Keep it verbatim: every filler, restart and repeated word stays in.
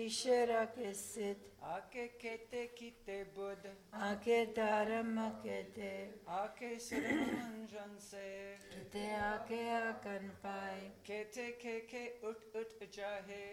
ईश्वर के सिद्ध आके केते कीते बुद्ध आके धर्म केते आके सुरमंजन से ते आके आकन पाए केते के के उठ उठ जाहे